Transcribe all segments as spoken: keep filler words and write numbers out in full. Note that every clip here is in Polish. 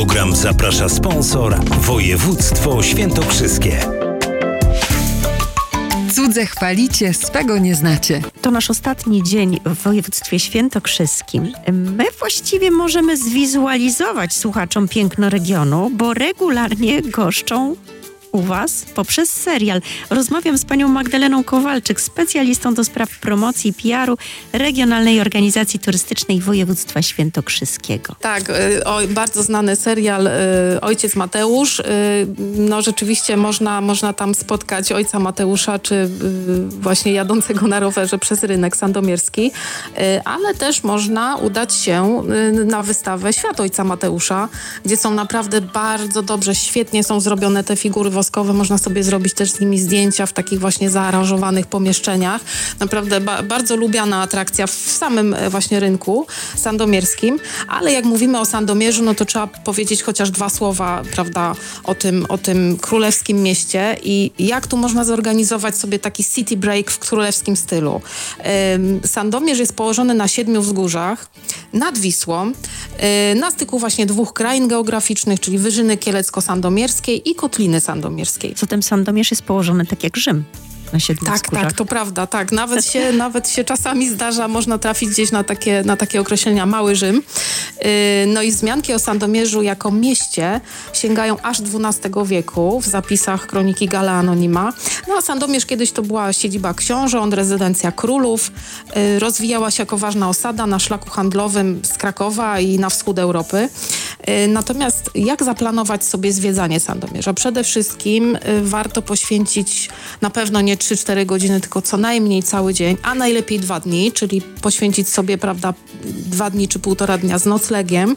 program zaprasza sponsor Województwo Świętokrzyskie. Cudze chwalicie, swego nie znacie. To nasz ostatni dzień w województwie świętokrzyskim. My właściwie możemy zwizualizować słuchaczom piękno regionu, bo regularnie goszczą u Was poprzez serial. Rozmawiam z panią Magdaleną Kowalczyk, specjalistą do spraw promocji i P R u Regionalnej Organizacji Turystycznej Województwa Świętokrzyskiego. Tak, o, bardzo znany serial Ojciec Mateusz. No rzeczywiście można, można tam spotkać ojca Mateusza, czy właśnie jadącego na rowerze przez rynek sandomierski, ale też można udać się na wystawę Świat Ojca Mateusza, gdzie są naprawdę bardzo dobrze, świetnie są zrobione te figury woskowe. Można sobie zrobić też z nimi zdjęcia w takich właśnie zaaranżowanych pomieszczeniach. Naprawdę ba- bardzo lubiana atrakcja w samym właśnie rynku sandomierskim. Ale jak mówimy o Sandomierzu, no to trzeba powiedzieć chociaż dwa słowa, prawda, o tym, o tym królewskim mieście i jak tu można zorganizować sobie taki city break w królewskim stylu. Ym, Sandomierz jest położony na siedmiu wzgórzach nad Wisłą, yy, na styku właśnie dwóch krain geograficznych, czyli Wyżyny Kielecko-Sandomierskiej i Kotliny Sandomierskiej. Zatem Sandomierz jest położony tak jak Rzym. Na siedmiu Tak, wzgórzach. tak, to prawda, tak. Nawet się, nawet się czasami zdarza, można trafić gdzieś na takie, na takie określenia Mały Rzym. Yy, no i wzmianki o Sandomierzu jako mieście sięgają aż dwunastego wieku w zapisach Kroniki Galla Anonima. No a Sandomierz kiedyś to była siedziba książąt, rezydencja królów. Yy, rozwijała się jako ważna osada na szlaku handlowym z Krakowa i na wschód Europy. Yy, natomiast jak zaplanować sobie zwiedzanie Sandomierza? Przede wszystkim yy, warto poświęcić na pewno nie trzy cztery godziny, tylko co najmniej cały dzień, a najlepiej dwa dni, czyli poświęcić sobie, prawda, dwa dni czy półtora dnia z noclegiem.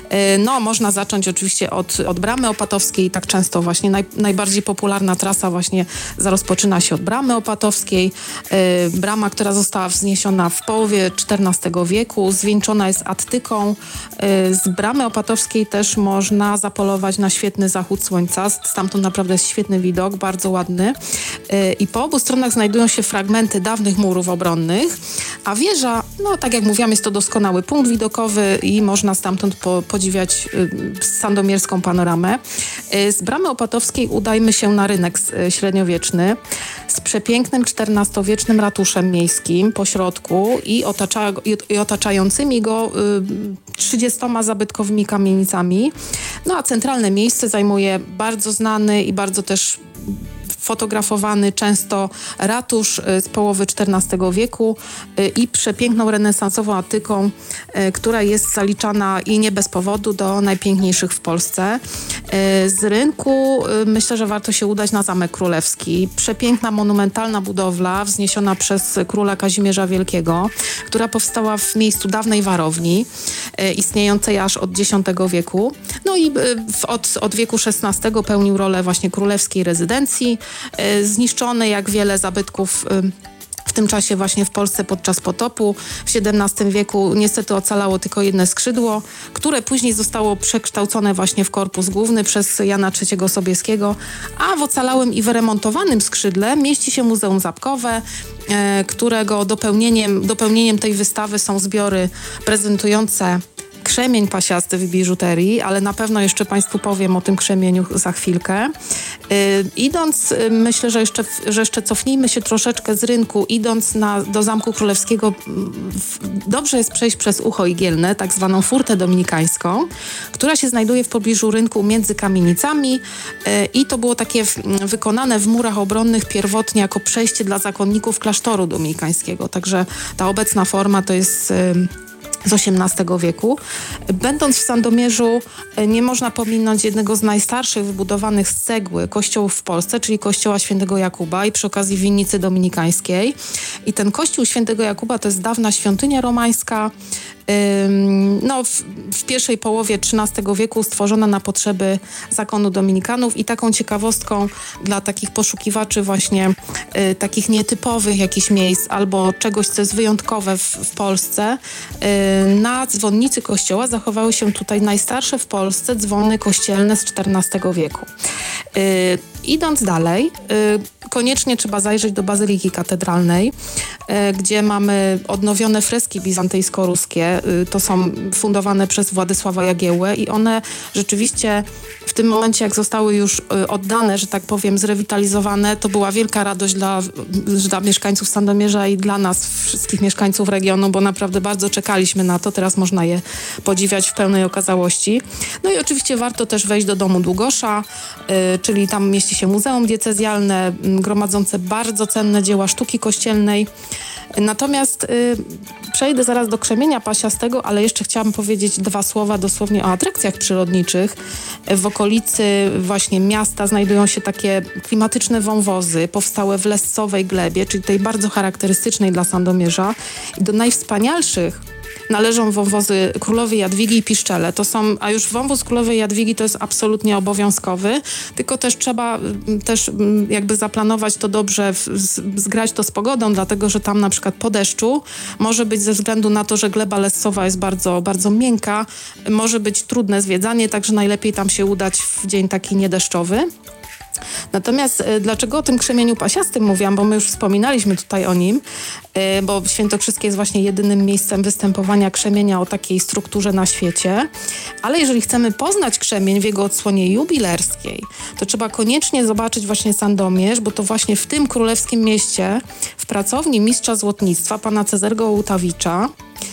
No, można zacząć oczywiście od, od Bramy Opatowskiej, tak często właśnie naj, najbardziej popularna trasa właśnie rozpoczyna się od Bramy Opatowskiej. Brama, która została wzniesiona w połowie czternastego wieku, zwieńczona jest attyką. Z Bramy Opatowskiej też można zapolować na świetny zachód słońca. Stamtąd naprawdę jest świetny widok, bardzo ładny. I po obu stronach znajdują się fragmenty dawnych murów obronnych, a wieża, no tak jak mówiłam, jest to doskonały punkt widokowy i można stamtąd po, podziwiać y, sandomierską panoramę. Y, z Bramy Opatowskiej udajmy się na rynek y, średniowieczny z przepięknym czternastowiecznym ratuszem miejskim po środku i, otacza, i, i otaczającymi go y, trzydziestoma zabytkowymi kamienicami. No a centralne miejsce zajmuje bardzo znany i bardzo też fotografowany często ratusz z połowy czternastego wieku i przepiękną renesansową atyką, która jest zaliczana i nie bez powodu do najpiękniejszych w Polsce. Z rynku myślę, że warto się udać na Zamek Królewski. Przepiękna, monumentalna budowla wzniesiona przez króla Kazimierza Wielkiego, która powstała w miejscu dawnej warowni, istniejącej aż od dziesiątego wieku. No i od, od wieku szesnastego pełnił rolę właśnie królewskiej rezydencji, zniszczone jak wiele zabytków w tym czasie właśnie w Polsce podczas potopu. W siedemnastym wieku niestety ocalało tylko jedno skrzydło, które później zostało przekształcone właśnie w korpus główny przez Jana trzeciego Sobieskiego, a w ocalałym i wyremontowanym skrzydle mieści się Muzeum Zapkowe, którego dopełnieniem, dopełnieniem tej wystawy są zbiory prezentujące krzemień pasiasty w biżuterii, ale na pewno jeszcze Państwu powiem o tym krzemieniu za chwilkę. Yy, idąc, yy, myślę, że jeszcze, że jeszcze cofnijmy się troszeczkę z rynku, idąc na, do Zamku Królewskiego, w, dobrze jest przejść przez Ucho Igielne, tak zwaną furtę dominikańską, która się znajduje w pobliżu rynku między kamienicami yy, i to było takie w, wykonane w murach obronnych pierwotnie jako przejście dla zakonników klasztoru dominikańskiego. Także ta obecna forma to jest Yy, z osiemnastego wieku. Będąc w Sandomierzu nie można pominąć jednego z najstarszych wybudowanych z cegły kościołów w Polsce, czyli kościoła Świętego Jakuba i przy okazji winnicy dominikańskiej. I ten kościół Świętego Jakuba to jest dawna świątynia romańska, no, w, w pierwszej połowie trzynastego wieku stworzona na potrzeby zakonu dominikanów i taką ciekawostką dla takich poszukiwaczy właśnie y, takich nietypowych jakichś miejsc albo czegoś, co jest wyjątkowe w, w Polsce, y, na dzwonnicy kościoła zachowały się tutaj najstarsze w Polsce dzwony kościelne z czternastego wieku. Y, idąc dalej, y, koniecznie trzeba zajrzeć do Bazyliki Katedralnej, y, gdzie mamy odnowione freski bizantyjsko-ruskie. Y, to są fundowane przez Władysława Jagiełłę i one rzeczywiście w tym momencie, jak zostały już y, oddane, że tak powiem, zrewitalizowane, to była wielka radość dla, dla mieszkańców Sandomierza i dla nas, wszystkich mieszkańców regionu, bo naprawdę bardzo czekaliśmy na to. Teraz można je podziwiać w pełnej okazałości. No i oczywiście warto też wejść do Domu Długosza, y, czyli tam mieści się Muzeum Diecezjalne, y, gromadzące bardzo cenne dzieła sztuki kościelnej. Natomiast y, przejdę zaraz do Krzemienia Pasiastego, ale jeszcze chciałam powiedzieć dwa słowa dosłownie o atrakcjach przyrodniczych. W okolicy właśnie miasta znajdują się takie klimatyczne wąwozy powstałe w Lescowej glebie, czyli tej bardzo charakterystycznej dla Sandomierza. I do najwspanialszych należą wąwozy Królowej Jadwigi i Piszczele. To są, a już wąwóz Królowej Jadwigi to jest absolutnie obowiązkowy, tylko też trzeba też jakby zaplanować to dobrze, zgrać to z pogodą, dlatego że tam na przykład po deszczu może być, ze względu na to, że gleba lescowa jest bardzo, bardzo miękka, może być trudne zwiedzanie, także najlepiej tam się udać w dzień taki niedeszczowy. Natomiast y, dlaczego o tym Krzemieniu Pasiastym mówiłam, bo my już wspominaliśmy tutaj o nim, y, bo Świętokrzyskie jest właśnie jedynym miejscem występowania krzemienia o takiej strukturze na świecie, ale jeżeli chcemy poznać krzemień w jego odsłonie jubilerskiej, to trzeba koniecznie zobaczyć właśnie Sandomierz, bo to właśnie w tym królewskim mieście, w pracowni mistrza złotnictwa, pana Cezarego Ołtawicza,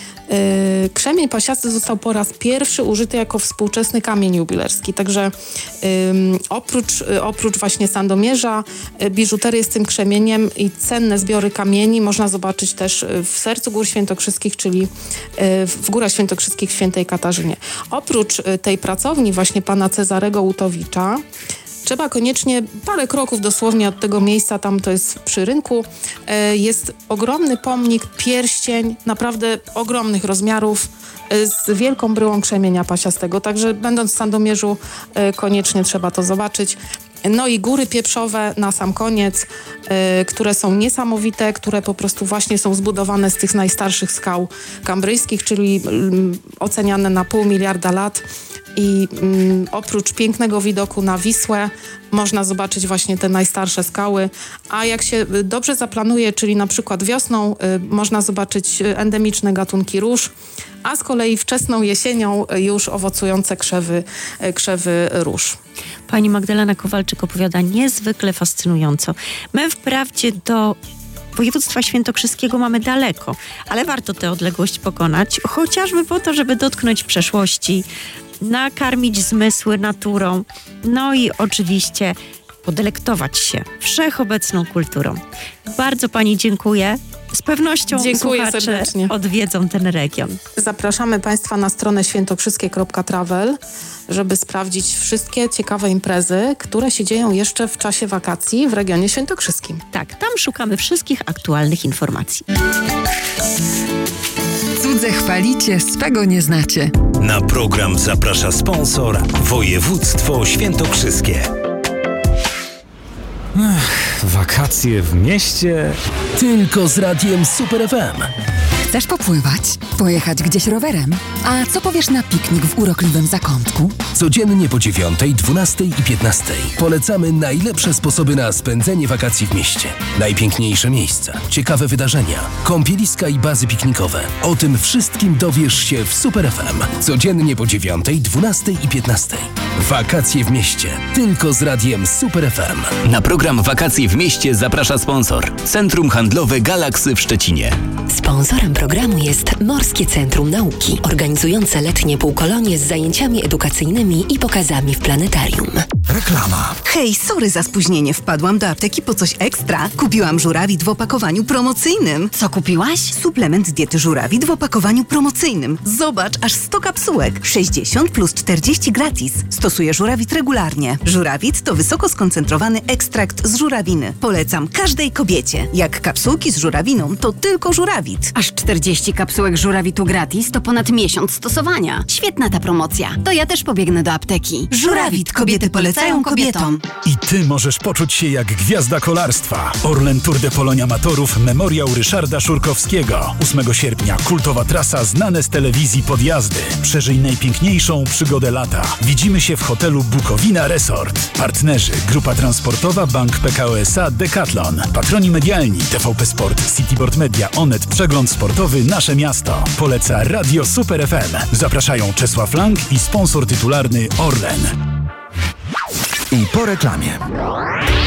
Yy, Krzemień Pasiasty został po raz pierwszy użyty jako współczesny kamień jubilerski, także yy, oprócz, yy, oprócz właśnie Sandomierza yy, biżuterię z tym krzemieniem i cenne zbiory kamieni można zobaczyć też w sercu Gór Świętokrzyskich, czyli yy, w Górach Świętokrzyskich w Świętej Katarzynie. Oprócz yy, tej pracowni właśnie pana Cezarego Ołtawicza trzeba koniecznie parę kroków dosłownie od tego miejsca, tam to jest przy rynku, jest ogromny pomnik, pierścień, naprawdę ogromnych rozmiarów z wielką bryłą Krzemienia Pasiastego. Także będąc w Sandomierzu koniecznie trzeba to zobaczyć. No i góry pieprzowe na sam koniec, y, które są niesamowite, które po prostu właśnie są zbudowane z tych najstarszych skał kambryjskich, czyli y, oceniane na pół miliarda lat. I y, oprócz pięknego widoku na Wisłę można zobaczyć właśnie te najstarsze skały, a jak się dobrze zaplanuje, czyli na przykład wiosną y, można zobaczyć endemiczne gatunki róż, a z kolei wczesną jesienią już owocujące krzewy, krzewy róż. Pani Magdalena Kowalczyk opowiada niezwykle fascynująco. My wprawdzie do województwa świętokrzyskiego mamy daleko, ale warto tę odległość pokonać, chociażby po to, żeby dotknąć przeszłości, nakarmić zmysły naturą, no i oczywiście podelektować się wszechobecną kulturą. Bardzo pani dziękuję. Z pewnością Dziękuję słuchacze serdecznie. odwiedzą ten region. Zapraszamy Państwa na stronę świętokrzyskie kropka travel, żeby sprawdzić wszystkie ciekawe imprezy, które się dzieją jeszcze w czasie wakacji w regionie świętokrzyskim. Tak, tam szukamy wszystkich aktualnych informacji. Cudze chwalicie, swego nie znacie. Na program zaprasza sponsor Województwo Świętokrzyskie. Ech, wakacje w mieście. Tylko z radiem Super F M. Chcesz popływać? Pojechać gdzieś rowerem? A co powiesz na piknik w urokliwym zakątku? Codziennie po dziewiątej, dwunastej i piętnastej polecamy najlepsze sposoby na spędzenie wakacji w mieście. Najpiękniejsze miejsca, ciekawe wydarzenia, kąpieliska i bazy piknikowe. O tym wszystkim dowiesz się w Super F M. Codziennie po dziewiątej, dwunastej i piętnastej. Wakacje w mieście. Tylko z radiem Super F M. Na program Wakacje w mieście zaprasza sponsor. Centrum Handlowe Galaksy w Szczecinie. Sponsorem programu jest Morskie Centrum Nauki, organizujące letnie półkolonie z zajęciami edukacyjnymi i pokazami w planetarium. Reklama. Hej, sorry za spóźnienie. Wpadłam do apteki po coś ekstra. Kupiłam żurawit w opakowaniu promocyjnym. Co kupiłaś? Suplement z diety żurawit w opakowaniu promocyjnym. Zobacz, aż sto kapsułek. sześćdziesiąt plus czterdzieści gratis. Stosuję żurawit regularnie. Żurawit to wysoko skoncentrowany ekstrakt z żurawiny. Polecam każdej kobiecie. Jak kapsułki z żurawiną, to tylko żurawit. Aż czterdzieści kapsułek żurawitu gratis to ponad miesiąc stosowania. Świetna ta promocja. To ja też pobiegnę do apteki. Żurawit, kobiety polecają. polecają kobietom. I ty możesz poczuć się jak gwiazda kolarstwa. Orlen Tour de Polonia Amatorów Memoriał Ryszarda Szurkowskiego. ósmego sierpnia kultowa trasa, znane z telewizji podjazdy. Przeżyj najpiękniejszą przygodę lata. Widzimy się w hotelu Bukowina Resort. Partnerzy: Grupa Transportowa, Bank P K O S A, Decathlon. Patroni medialni: T V P Sport, Cityboard Media, Onet, Przegląd Sportowy, Nasze Miasto. Poleca Radio Super F M. Zapraszają Czesław Lang i sponsor tytularny Orlen. I po reklamie.